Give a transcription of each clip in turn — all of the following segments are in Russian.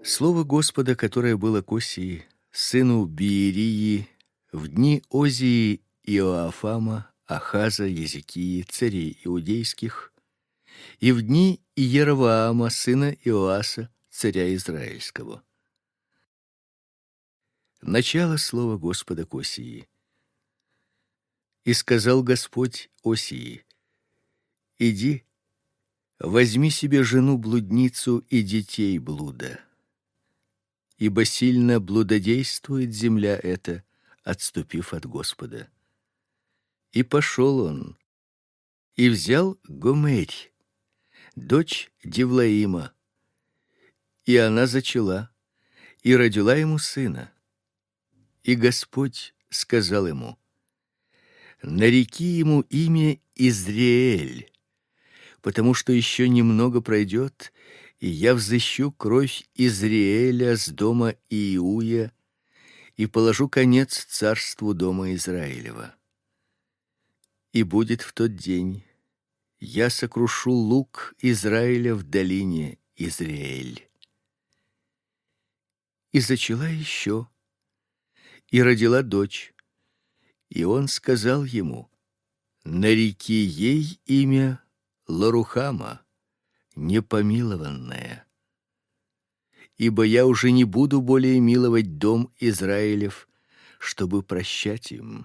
Слово Господа, которое было к Осии, сыну Биерии, в дни Озии, Иоафама, Ахаза, Езекии, царей иудейских, и в дни Иеровоама, сына Иоаса, царя израильского. Начало слова Господа к Осии. И сказал Господь Осии: иди, возьми себе жену-блудницу и детей блуда, ибо сильно блудодействует земля эта, отступив от Господа. И пошел он, и взял Гомерь, дочь Дивлаима, и она зачала, и родила ему сына. И Господь сказал ему: нареки ему имя Изриэль, потому что еще немного пройдет, и я взыщу кровь Изриэля с дома Иуя и положу конец царству дома Израилева. И будет в тот день, я сокрушу лук Израиля в долине Изриэль. И зачала еще, и родила дочь, и он сказал ему: нареки ей имя Лорухама, непомилованная, ибо я уже не буду более миловать дом Израилев, чтобы прощать им.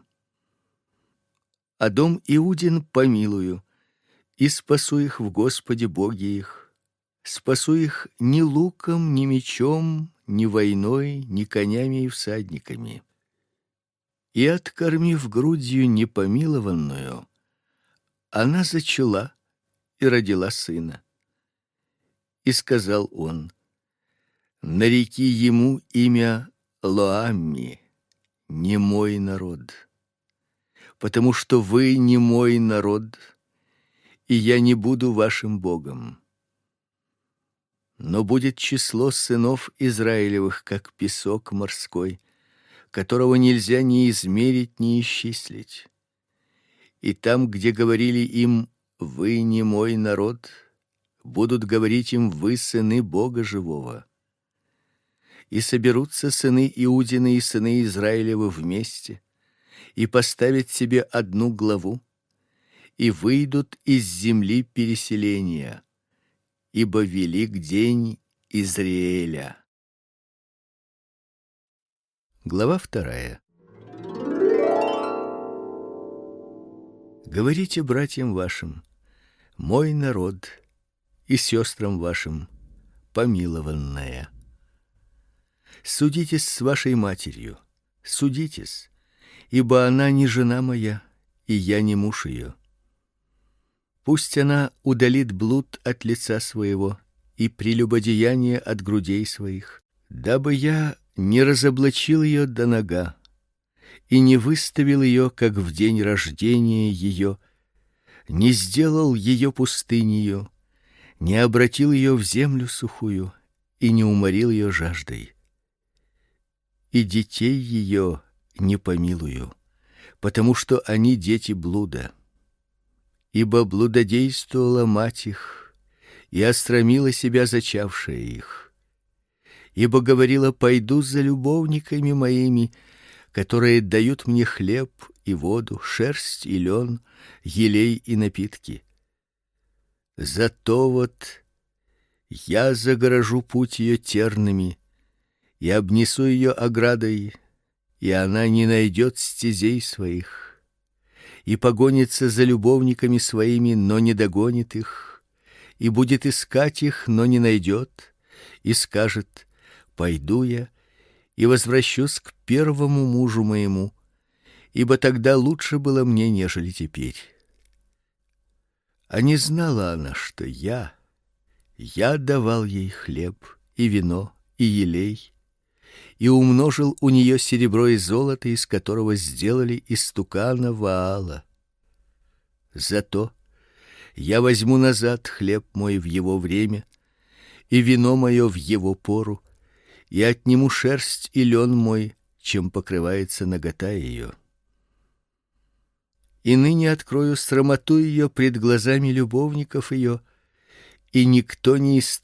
А дом Иудин помилую, и спасу их в Господе Боге их, спасу их ни луком, ни мечом, ни войной, ни конями и всадниками. И, откормив грудью непомилованную, она зачала и родила сына. И сказал он: нареки ему имя Лоамми, не мой народ, потому что вы не мой народ, и я не буду вашим Богом. Но будет число сынов Израилевых, как песок морской, которого нельзя ни измерить, ни исчислить. И там, где говорили им: вы не мой народ, будут говорить им: вы сыны Бога живого. И соберутся сыны Иудины и сыны Израилевы вместе, и поставят себе одну главу, и выйдут из земли переселения, ибо велик день Изриэля. Глава 2. Говорите братьям вашим: мой народ, и сестрам вашим: помилованная. Судитесь с вашей матерью, судитесь, ибо она не жена моя, и я не муж ее. Пусть она удалит блуд от лица своего и прелюбодеяние от грудей своих, дабы я не разоблачил ее до нога и не выставил ее, как в день рождения ее, не сделал ее пустынею, не обратил ее в землю сухую и не уморил ее жаждой. И детей ее не помилую, потому что они дети блуда. Ибо блудодействовала мать их, и осрамила себя зачавшая их. Ибо говорила: пойду за любовниками моими, которые дают мне хлеб и воду, шерсть и лен, елей и напитки. Зато вот я загорожу путь ее тернами и обнесу ее оградой, и она не найдет стезей своих, и погонится за любовниками своими, но не догонит их, и будет искать их, но не найдет, и скажет: пойду я и возвращусь к первому мужу моему, ибо тогда лучше было мне, нежели теперь. А не знала она, что я давал ей хлеб и вино и елей, и умножил у нее серебро и золото, из которого сделали истукана Ваала. Зато я возьму назад хлеб мой в его время и вино мое в его пору, и отниму шерсть и лен мой, чем покрывается нагота ее. И ныне открою срамоту ее пред глазами любовников ее, и никто не исторгнет